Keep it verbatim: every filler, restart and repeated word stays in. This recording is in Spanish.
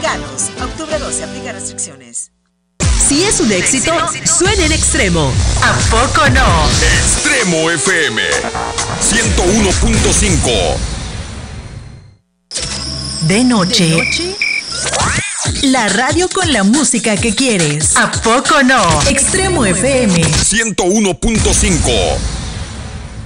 Veganos. Octubre doce, aplica restricciones. Si es un éxito, suena en Extremo. ¿A poco no? Extremo F M ciento uno punto cinco. De noche. ¿De noche? La radio con la música que quieres. ¿A poco no? Extremo F M ciento uno punto cinco.